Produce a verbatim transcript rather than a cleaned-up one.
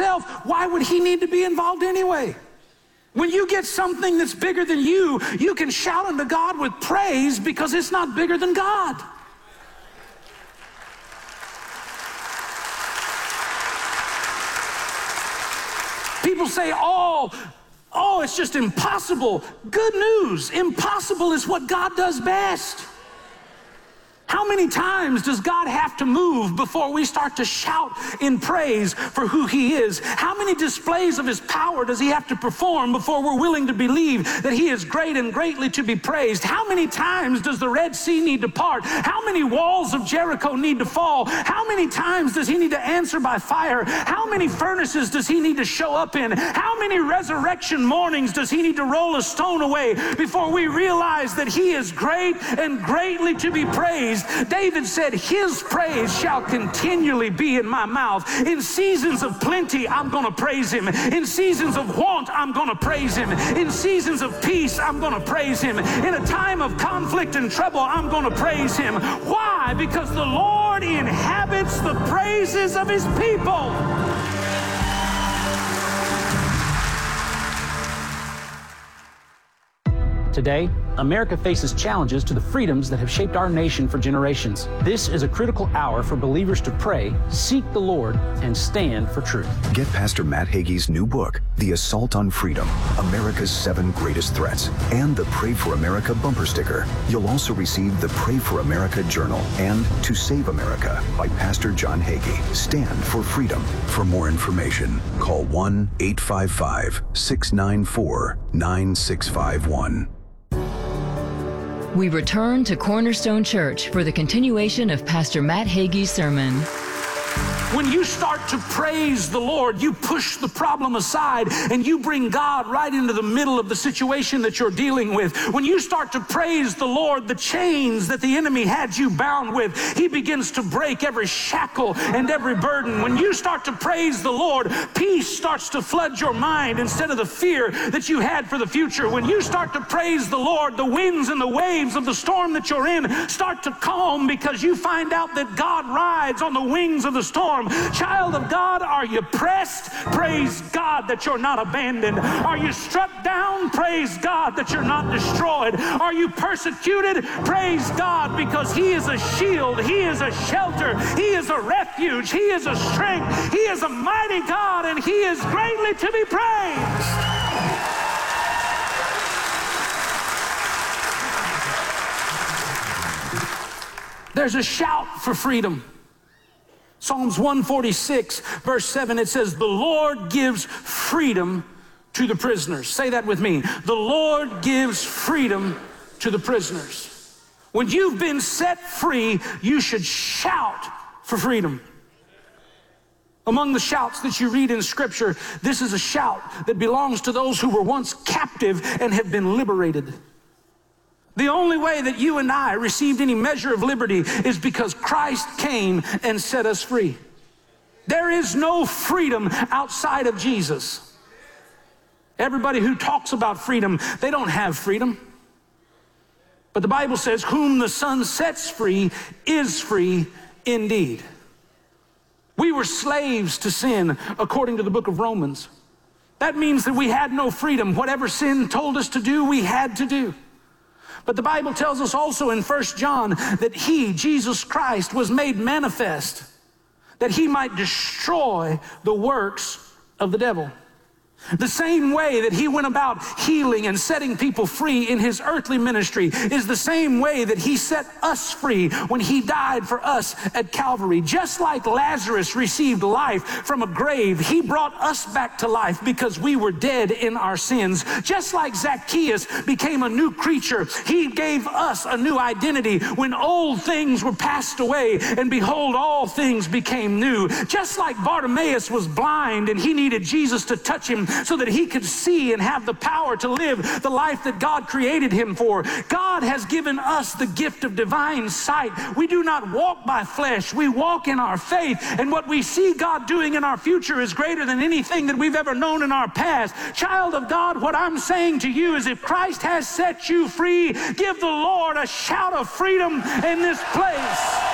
himself, why would he need to be involved anyway? When you get something that's bigger than you, you can shout unto God with praise because it's not bigger than God. People say, oh, oh, it's just impossible. Good news, impossible is what God does best. How many times does God have to move before we start to shout in praise for who he is? How many displays of his power does he have to perform before we're willing to believe that he is great and greatly to be praised? How many times does the Red Sea need to part? How many walls of Jericho need to fall? How many times does he need to answer by fire? How many furnaces does he need to show up in? How many resurrection mornings does he need to roll a stone away before we realize that he is great and greatly to be praised? David said, his praise shall continually be in my mouth. In seasons of plenty, I'm going to praise him. In seasons of want, I'm going to praise him. In seasons of peace, I'm going to praise him. In a time of conflict and trouble, I'm going to praise him. Why? Because the Lord inhabits the praises of his people. Today, America faces challenges to the freedoms that have shaped our nation for generations. This is a critical hour for believers to pray, seek the Lord, and stand for truth. Get Pastor Matt Hagee's new book, The Assault on Freedom, America's Seven Greatest Threats, and the Pray for America bumper sticker. You'll also receive the Pray for America journal and To Save America by Pastor John Hagee. Stand for freedom. For more information, call one eight five five, six nine four, nine six five one. We return to Cornerstone Church for the continuation of Pastor Matt Hagee's sermon. When you start to praise the Lord, you push the problem aside and you bring God right into the middle of the situation that you're dealing with. When you start to praise the Lord, the chains that the enemy had you bound with, he begins to break every shackle and every burden. When you start to praise the Lord, peace starts to flood your mind instead of the fear that you had for the future. When you start to praise the Lord, the winds and the waves of the storm that you're in start to calm because you find out that God rides on the wings of the storm. Child of God, are you pressed? Praise God that you're not abandoned. Are you struck down? Praise God that you're not destroyed. Are you persecuted? Praise God because he is a shield, he is a shelter, he is a refuge, he is a strength, he is a mighty God, and he is greatly to be praised. There's a shout for freedom. Psalms one forty-six, verse seven, it says, the Lord gives freedom to the prisoners. Say that with me. The Lord gives freedom to the prisoners. When you've been set free, you should shout for freedom. Among the shouts that you read in Scripture, this is a shout that belongs to those who were once captive and have been liberated. The only way that you and I received any measure of liberty is because Christ came and set us free. There is no freedom outside of Jesus. Everybody who talks about freedom, they don't have freedom. But the Bible says, whom the Son sets free is free indeed. We were slaves to sin according to the book of Romans. That means that we had no freedom. Whatever sin told us to do, we had to do. But the Bible tells us also in First John that he, Jesus Christ, was made manifest that he might destroy the works of the devil. The same way that he went about healing and setting people free in his earthly ministry is the same way that he set us free when he died for us at Calvary. Just like Lazarus received life from a grave, he brought us back to life because we were dead in our sins. Just like Zacchaeus became a new creature, he gave us a new identity when old things were passed away and behold, all things became new. Just like Bartimaeus was blind and he needed Jesus to touch him so that he could see and have the power to live the life that God created him for. God has given us the gift of divine sight. We do not walk by flesh, we walk in our faith, and what we see God doing in our future is greater than anything that we've ever known in our past. Child of God, what I'm saying to you is if Christ has set you free, give the Lord a shout of freedom in this place.